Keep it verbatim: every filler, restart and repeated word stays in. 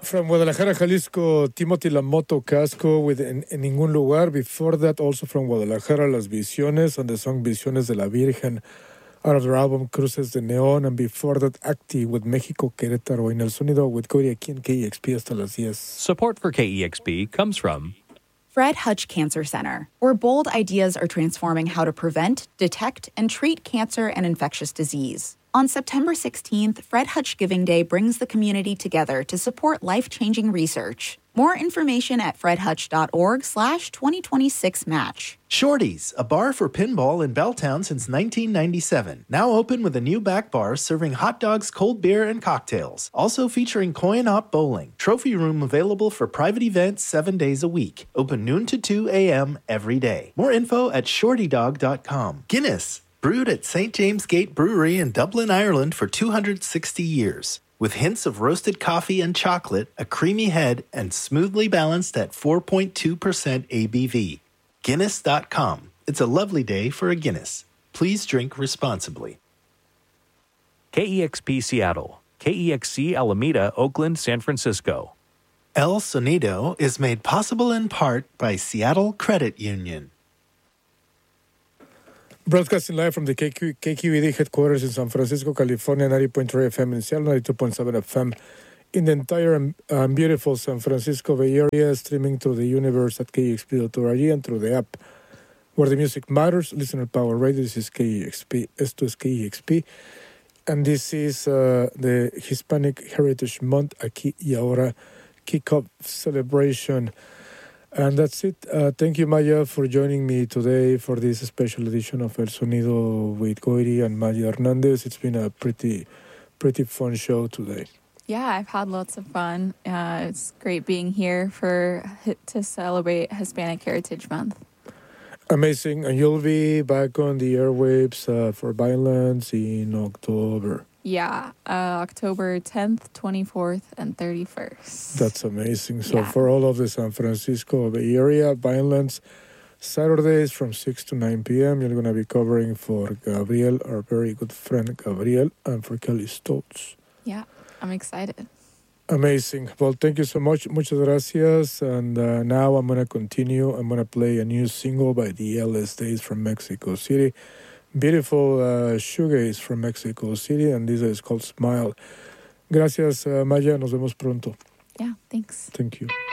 From Guadalajara, Jalisco, Timothy Lamoto Casco with En, En Ningún Lugar. Before that, also from Guadalajara, Las Visiones and the song Visiones de la Virgen out of their album Cruces de Neón. And before that, Acti with México Querétaro en el sonido with Cody aquí en K E X P hasta las diez. Support for K E X P comes from Fred Hutch Cancer Center, where bold ideas are transforming how to prevent, detect, and treat cancer and infectious disease. On September sixteenth, Fred Hutch Giving Day brings the community together to support life-changing research. More information at fredhutch.org slash 2026 match. Shorty's, a bar for pinball in Belltown since nineteen ninety-seven. Now open with a new back bar serving hot dogs, cold beer, and cocktails. Also featuring coin-op bowling. Trophy room available for private events seven days a week. Open noon to two a.m. every day. More info at shorty dog dot com. Guinness, brewed at Saint James Gate Brewery in Dublin, Ireland for two hundred sixty years. With hints of roasted coffee and chocolate, a creamy head, and smoothly balanced at four point two percent A B V. Guinness dot com. It's a lovely day for a Guinness. Please drink responsibly. K E X P Seattle, K E X C Alameda, Oakland, San Francisco. El Sonido is made possible in part by Seattle Credit Union. Broadcasting live from the K Q, K Q E D headquarters in San Francisco, California, ninety point three F M in Seattle, ninety-two point seven F M in the entire um, um, beautiful San Francisco Bay Area, streaming through the universe at K E X P dot org and through the app where the music matters. Listener Power Radio. This is K E X P. Esto es K E X P. And this is uh, the Hispanic Heritage Month, Aquí y Ahora kickoff celebration. And that's it. Uh, thank you, Maya, for joining me today for this special edition of El Sonido with Goiri and Maya Hernandez. It's been a pretty, pretty fun show today. Yeah, I've had lots of fun. Uh, it's great being here for to celebrate Hispanic Heritage Month. Amazing. And you'll be back on the airwaves uh, for Violence in October. Yeah, uh, October tenth, twenty-fourth, and thirty-first. That's amazing. So yeah. For all of the San Francisco Bay Area, Violence, Saturdays from six to nine p.m., you're going to be covering for Gabriel, our very good friend Gabriel, and for Kelly Stoltz. Yeah, I'm excited. Amazing. Well, thank you so much. Muchas gracias. And uh, now I'm going to continue. I'm going to play a new single by the L S Days from Mexico City. Beautiful uh, shoegaze from Mexico City, and this is called Smile. Gracias, uh, Maya. Nos vemos pronto. Yeah, thanks. Thank you.